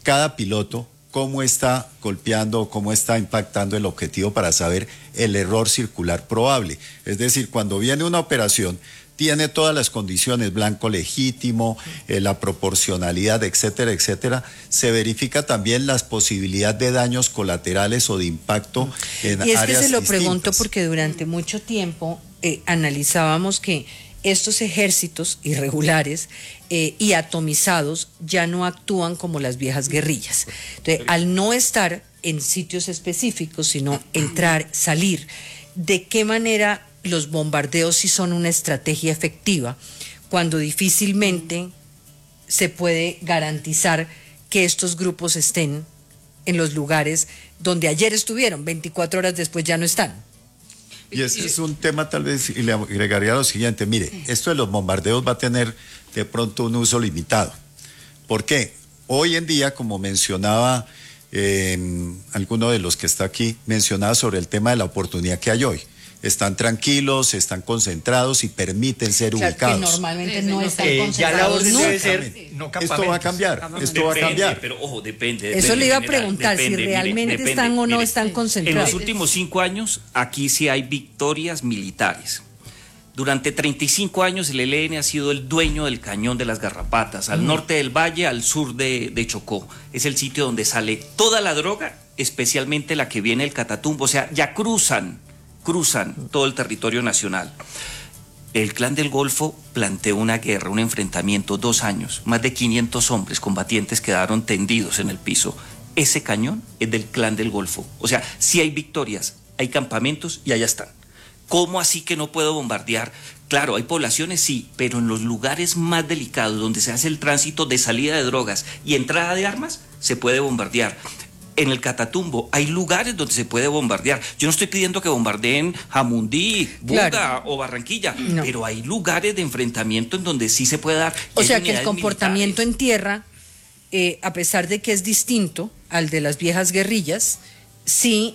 cada piloto cómo está golpeando, cómo está impactando el objetivo para saber el error circular probable. Es decir, cuando viene una operación, tiene todas las condiciones, blanco legítimo, la proporcionalidad, etcétera, etcétera. Se verifica también las posibilidades de daños colaterales o de impacto en áreas distintas. Y es que se lo pregunto distintas. porque durante mucho tiempo analizábamos que estos ejércitos irregulares y atomizados ya no actúan como las viejas guerrillas. Entonces, al no estar en sitios específicos, sino entrar, salir, ¿de qué manera los bombardeos sí son una estrategia efectiva cuando difícilmente se puede garantizar que estos grupos estén en los lugares donde ayer estuvieron, 24 horas después ya no están? Y ese es un tema tal vez, y le agregaría lo siguiente, mire, esto de los bombardeos va a tener de pronto un uso limitado. ¿Por qué? Hoy en día, como mencionaba alguno de los que está aquí, mencionaba sobre el tema de la oportunidad que hay hoy. Están tranquilos, están concentrados y permiten ser ubicados. Que normalmente no están ya concentrados. la orden debe nunca. ser no campamentos. Esto va a cambiar, esto va a cambiar. Pero ojo, depende. Eso le iba a general, preguntar, si realmente están o no están En concentrados. los últimos 5 años, aquí sí hay victorias militares. Durante 35 años el ELN ha sido el dueño del Cañón de las Garrapatas, al norte del valle, al sur de Chocó. Es el sitio donde sale toda la droga, especialmente la que viene del Catatumbo. O sea, ya cruzan todo el territorio nacional. El Clan del Golfo planteó una guerra, un enfrentamiento, 2 años. Más de 500 hombres combatientes quedaron tendidos en el piso. Ese cañón es del Clan del Golfo. O sea, sí hay victorias, hay campamentos y allá están. ¿Cómo así que no puedo bombardear? Claro, hay poblaciones, sí, pero en los lugares más delicados, donde se hace el tránsito de salida de drogas y entrada de armas, se puede bombardear. En el Catatumbo hay lugares donde se puede bombardear. Yo no estoy pidiendo que bombardeen Jamundí, Buga, claro, o Barranquilla, no, pero hay lugares de enfrentamiento en donde sí se puede dar. O sea que el comportamiento militares en tierra, a pesar de que es distinto al de las viejas guerrillas, sí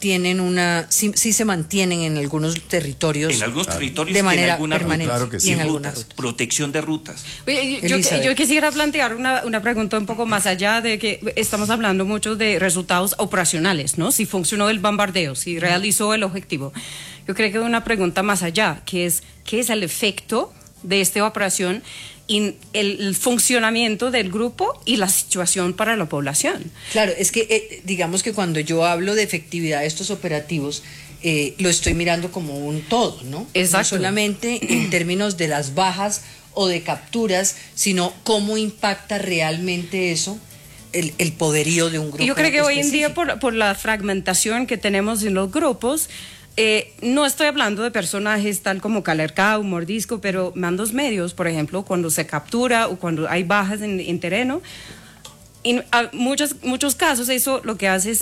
se mantienen en algunos territorios. En algunos territorios de manera permanente. Claro que sí. Y en rutas, protección de rutas. Yo quisiera plantear una pregunta un poco más allá de que estamos hablando mucho de resultados operacionales, ¿no? Si funcionó el bombardeo, si realizó el objetivo. Yo creo que una pregunta más allá, que es ¿qué es el efecto de esta operación y el funcionamiento del grupo y la situación para la población? Claro, es que digamos que cuando yo hablo de efectividad de estos operativos, lo estoy mirando como un todo, ¿no? Exacto. No solamente en términos de las bajas o de capturas, sino cómo impacta realmente eso el poderío de un grupo. Yo creo que hoy en día específico. por la fragmentación que tenemos en los grupos, no estoy hablando de personajes tal como Calercá o Mordisco, pero mandos medios, por ejemplo, cuando se captura o cuando hay bajas en terreno, en muchos casos eso lo que hace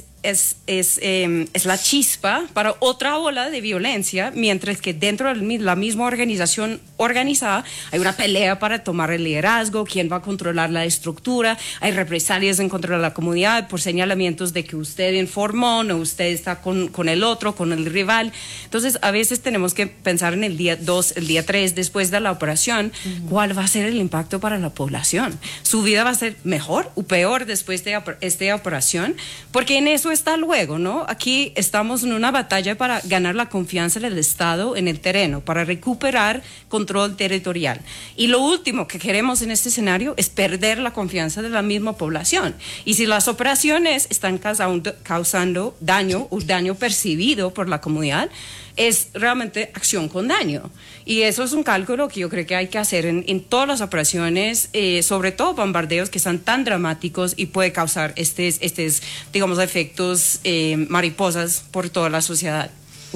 es la chispa para otra ola de violencia, mientras que dentro de la misma organización organizada hay una pelea para tomar el liderazgo, quién va a controlar la estructura, hay represalias en contra de la comunidad por señalamientos de que usted informó, o usted está con el otro, con el rival. Entonces a veces tenemos que pensar en el día 2, el día 3 después de la operación, cuál va a ser el impacto para la población. Su vida va a ser mejor o peor después de esta operación, porque en eso está luego, ¿no? Aquí estamos en una batalla para ganar la confianza del Estado en el terreno, para recuperar control territorial. Y lo último que queremos en este escenario es perder la confianza de la misma población. Y si las operaciones están causando daño o daño percibido por la comunidad, es realmente acción con daño. Y eso es un cálculo que yo creo que hay que hacer en todas las operaciones, sobre todo bombardeos que son tan dramáticos y puede causar estos digamos, efectos mariposas por toda la sociedad.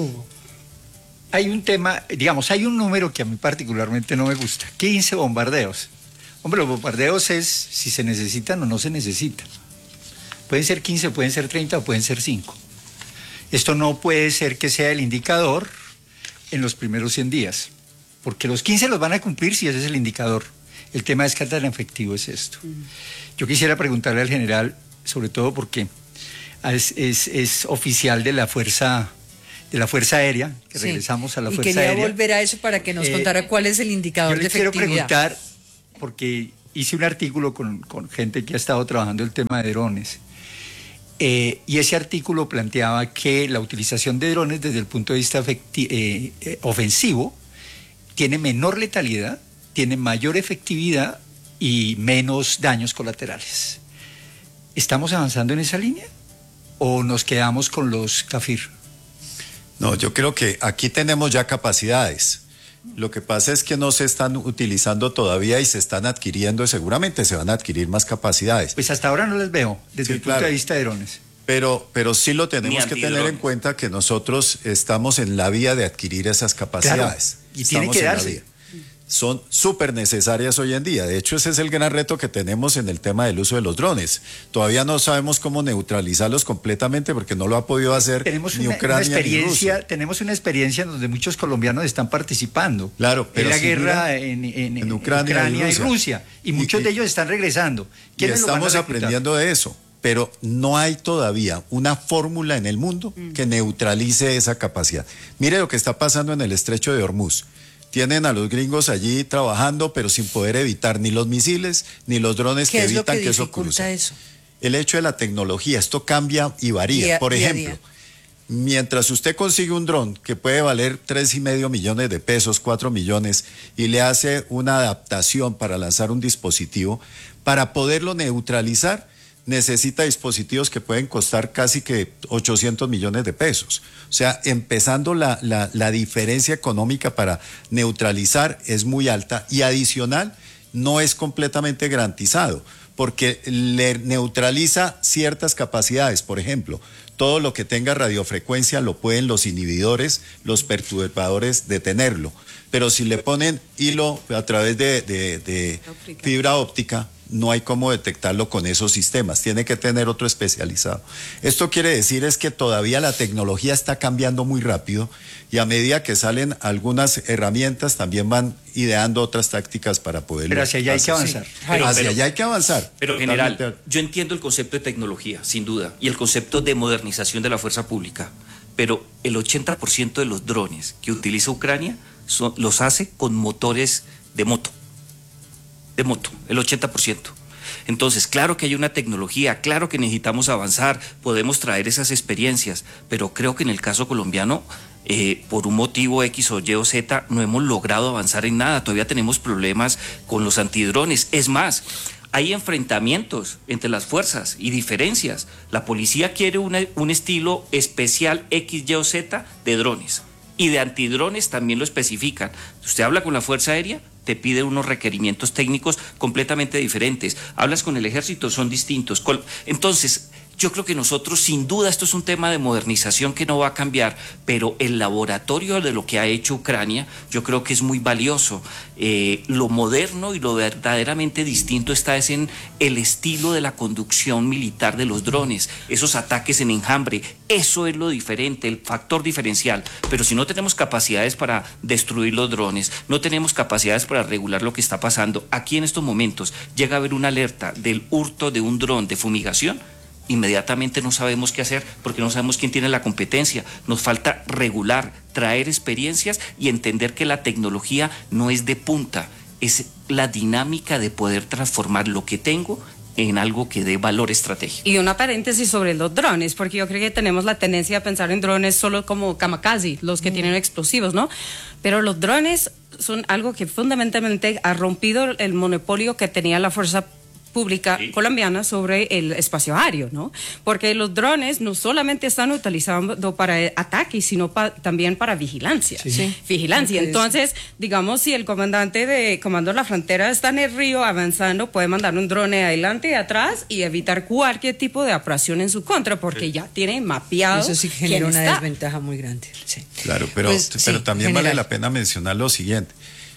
Hay un tema, digamos, hay un número que a mí particularmente no me gusta, 15 bombardeos. Hombre, los bombardeos es si se necesitan o no se necesitan. Pueden ser 15, pueden ser 30 o pueden ser 5. Esto no puede ser que sea el indicador en los primeros 100 días, porque los 15 los van a cumplir si ese es el indicador. El tema es qué tan efectivo es esto. Yo quisiera preguntarle al general, sobre todo porque es oficial de la Fuerza Aérea, que sí, regresamos a la Fuerza Aérea. Y quería volver a eso para que nos contara cuál es el indicador de efectividad. Yo le quiero preguntar, porque hice un artículo con gente que ha estado trabajando el tema de drones. Y ese artículo planteaba que la utilización de drones desde el punto de vista ofensivo tiene menor letalidad, tiene mayor efectividad y menos daños colaterales. ¿Estamos avanzando en esa línea o nos quedamos con los Kafir? No, yo creo que aquí tenemos ya capacidades. Lo que pasa es que no se están utilizando todavía y se están adquiriendo, seguramente se van a adquirir más capacidades. Pues hasta ahora no les veo desde el punto de vista de drones. Pero sí lo tenemos que tener en cuenta que nosotros estamos en la vía de adquirir esas capacidades. Claro, y tiene que darse. Son súper necesarias hoy en día. De hecho, ese es el gran reto que tenemos en el tema del uso de los drones. Todavía no sabemos cómo neutralizarlos completamente porque no lo ha podido hacer ni Ucrania ni Rusia. Tenemos una experiencia en donde muchos colombianos están participando. Claro, pero en la guerra en Ucrania y Rusia. Y muchos de ellos están regresando. Y estamos aprendiendo de eso. Pero no hay todavía una fórmula en el mundo que neutralice esa capacidad. Mire lo que está pasando en el estrecho de Hormuz. Tienen a los gringos allí trabajando, pero sin poder evitar ni los misiles ni los drones que evitan que eso cruce. Eso? El hecho de la tecnología, esto cambia y varía. Por ejemplo, mientras usted consigue un dron que puede valer 3,5 millones de pesos, 4 millones, y le hace una adaptación para lanzar un dispositivo, para poderlo neutralizar, necesita dispositivos que pueden costar casi que 800 millones de pesos. O sea, empezando la diferencia económica para neutralizar es muy alta y adicional no es completamente garantizado porque le neutraliza ciertas capacidades. Por ejemplo, todo lo que tenga radiofrecuencia lo pueden los inhibidores, los perturbadores detenerlo. Pero si le ponen hilo a través de fibra óptica, no hay cómo detectarlo con esos sistemas, tiene que tener otro especializado. Esto quiere decir es que todavía la tecnología está cambiando muy rápido y a medida que salen algunas herramientas también van ideando otras tácticas para poderlo. Pero hacia allá hay que avanzar. Sí. Hacia allá hay que avanzar. Pero general, yo entiendo el concepto de tecnología, sin duda, y el concepto de modernización de la fuerza pública, pero el 80% de los drones que utiliza Ucrania los hace con motores de moto, el 80%. Entonces, claro que hay una tecnología, claro que necesitamos avanzar, podemos traer esas experiencias, pero creo que en el caso colombiano, por un motivo X o Y o Z, no hemos logrado avanzar en nada, todavía tenemos problemas con los antidrones. Es más, hay enfrentamientos entre las fuerzas y diferencias. La policía quiere un estilo especial X, Y o Z de drones. Y de antidrones también lo especifican. Usted habla con la Fuerza Aérea, te pide unos requerimientos técnicos completamente diferentes. Hablas con el Ejército, son distintos. Entonces, yo creo que nosotros, sin duda, esto es un tema de modernización que no va a cambiar, pero el laboratorio de lo que ha hecho Ucrania, yo creo que es muy valioso. Lo moderno y lo verdaderamente distinto está es en el estilo de la conducción militar de los drones, esos ataques en enjambre, eso es lo diferente, el factor diferencial. Pero si no tenemos capacidades para destruir los drones, no tenemos capacidades para regular lo que está pasando, aquí en estos momentos llega a haber una alerta del hurto de un dron de fumigación, inmediatamente no sabemos qué hacer porque no sabemos quién tiene la competencia. Nos falta regular, traer experiencias y entender que la tecnología no es de punta, es la dinámica de poder transformar lo que tengo en algo que dé valor estratégico. Y una paréntesis sobre los drones, porque yo creo que tenemos la tendencia a pensar en drones solo como kamikaze, los que tienen explosivos, ¿no? Pero los drones son algo que fundamentalmente ha rompido el monopolio que tenía la fuerza pública colombiana sobre el espacio aéreo, ¿no? Porque los drones no solamente están utilizando para ataques, sino también para vigilancia. Vigilancia. Entonces, digamos, si el comandante de Comando de la Frontera está en el río avanzando, puede mandar un drone adelante y atrás y evitar cualquier tipo de operación en su contra, porque ya tiene mapeado. Eso sí genera una desventaja muy grande. Sí. Claro, pero también vale la pena mencionar lo siguiente.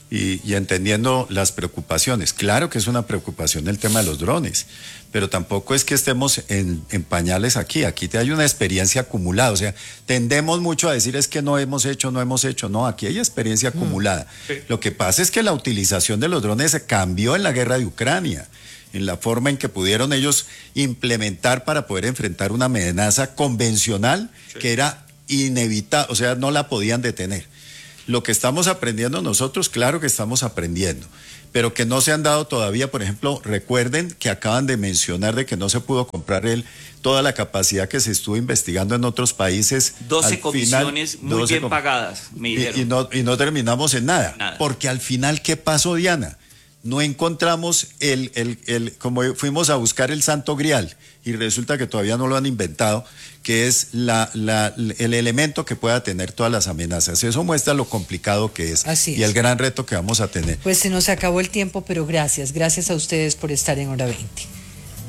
Y entendiendo las preocupaciones. Claro que es una preocupación el tema de los drones, pero tampoco es que estemos en pañales aquí. Aquí hay una experiencia acumulada. O sea, tendemos mucho a decir es que no hemos hecho. No, aquí hay experiencia acumulada. Sí. Lo que pasa es que la utilización de los drones se cambió en la guerra de Ucrania, en la forma en que pudieron ellos implementar para poder enfrentar una amenaza convencional que era inevitable, o sea, no la podían detener. Lo que estamos aprendiendo nosotros, claro que estamos aprendiendo, pero que no se han dado todavía. Por ejemplo, recuerden que acaban de mencionar de que no se pudo comprar toda la capacidad que se estuvo investigando en otros países. 12 comisiones muy bien pagadas, me dijeron. Y no terminamos en nada. Nada. Porque al final, ¿qué pasó, Diana? No encontramos como fuimos a buscar el Santo Grial, y resulta que todavía no lo han inventado, que es el elemento que pueda tener todas las amenazas. Eso muestra lo complicado que es. Así y es. el gran reto que vamos a tener. Pues se nos acabó el tiempo, pero gracias a ustedes por estar en Hora 20.